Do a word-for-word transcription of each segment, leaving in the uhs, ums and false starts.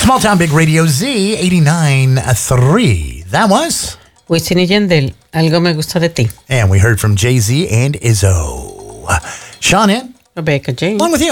Small Town Big Radio Z eighty-nine point three. That was Wisin y Yandel, Algo Me Gusta de Ti. And we heard from Jay-Z and Izzo. Sean in. Rebecca J. Along with you.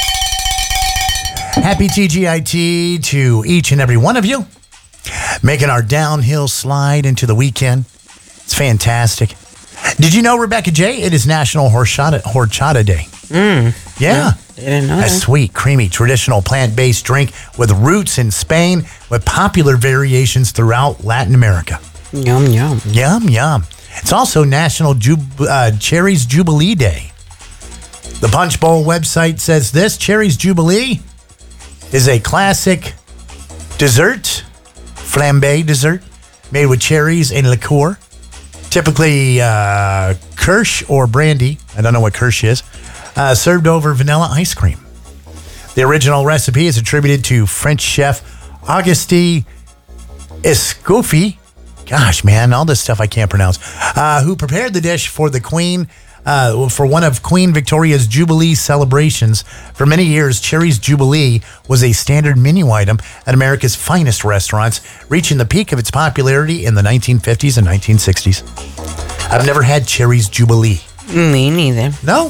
Happy T G I T to each and every one of you. Making our downhill slide into the weekend. It's fantastic. Did you know, Rebecca J., it is National Horchata, Horchata Day? Mm. Yeah. I didn't know A that. sweet, creamy, traditional plant-based drink with roots in Spain with popular variations throughout Latin America. Yum, yum. Yum, yum. It's also National Jub- uh, Cherries Jubilee Day. The Punch Bowl website says this: Cherries Jubilee is a classic dessert, flambe dessert, made with cherries and liqueur. Typically uh, Kirsch or brandy. I don't know what Kirsch is. Uh, served over vanilla ice cream. The original recipe is attributed to French chef Auguste Escoffier. Gosh, man, all this stuff I can't pronounce. Uh, who prepared the dish for the Queen, uh, for one of Queen Victoria's Jubilee celebrations. For many years, Cherries Jubilee was a standard menu item at America's finest restaurants, reaching the peak of its popularity in the nineteen fifties and nineteen sixties. I've never had Cherries Jubilee. Me neither. No?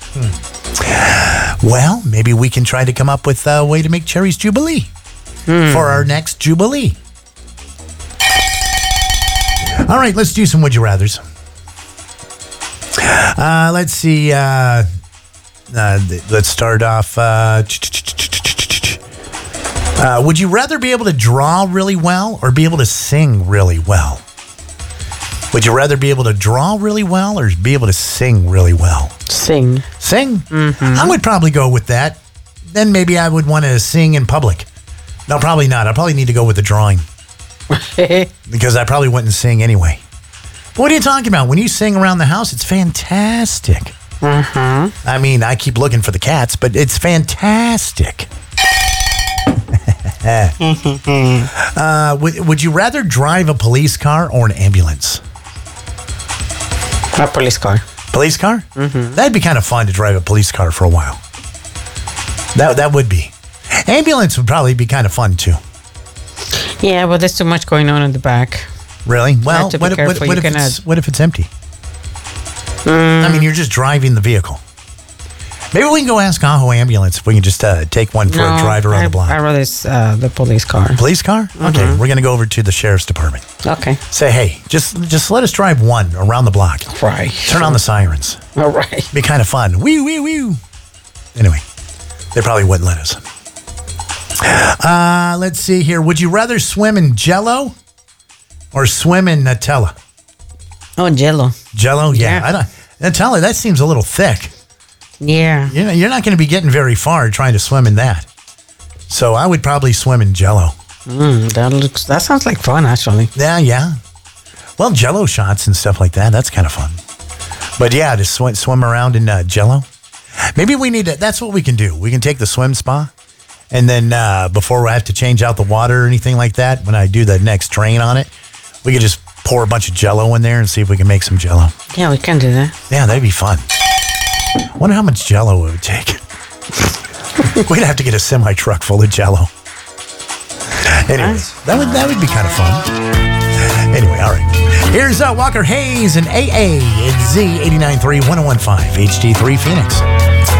Hmm. Well, maybe we can try to come up with a way to make Cherries Jubilee hmm. for our next Jubilee. All right, let's do some Would You Rathers. Uh, let's see. Uh, uh, let's start off. Uh, uh, would you rather be able to draw really well or be able to sing really well? Would you rather be able to draw really well or be able to sing really well? Sing. Sing? Mm-hmm. I would probably go with that. Then maybe I would want to sing in public. No, probably not. I probably need to go with the drawing. Because I probably wouldn't sing anyway. But what are you talking about? When you sing around the house, it's fantastic. Mm-hmm. I mean, I keep looking for the cats, but it's fantastic. uh, would, would you rather drive a police car or an ambulance? A police car. Police car? Mm-hmm. That'd be kind of fun to drive a police car for a while. That that would be. Ambulance would probably be kind of fun too. Yeah, but there's too much going on in the back. Really? Well, to be what, if- what, careful, what you if can it's, add- what if it's empty? Mm. I mean, you're just driving the vehicle. Maybe we can go ask Aho Ambulance if we can just uh, take one for No, a driver on I, the block. I rather uh, the police car. Police car? Okay, Mhm. we're going to go over to the sheriff's department. Okay. Say, hey, just just let us drive one around the block. Right. Turn on the sirens. All right. Be kind of fun. Wee, wee, wee. Anyway, they probably wouldn't let us. Uh, let's see here. Would you rather swim in Jell-O or swim in Nutella? Oh, Jello. Jell-O? Yeah. Yeah. I don't, Nutella, that seems a little thick. Yeah. You know, you're not going to be getting very far trying to swim in that. So I would probably swim in Jell-O. Mm, that looks. That sounds like fun, actually. Yeah, yeah. Well, Jell-O shots and stuff like that, that's kind of fun. But yeah, to sw- swim around in uh, Jell-O. Maybe we need to, that's what we can do. We can take the swim spa, and then uh, before I have to change out the water or anything like that, when I do the next drain on it, we could just pour a bunch of Jell-O in there and see if we can make some Jell-O. Yeah, we can do that. Yeah, that'd be fun. Wonder how much Jell-O it would take. We'd have to get a semi truck full of Jell-O. Anyways, that would that would be kind of fun. Anyway, all right. Here's uh, Walker Hayes and A A at Z eighty-nine point three, one oh one point five H D three Phoenix.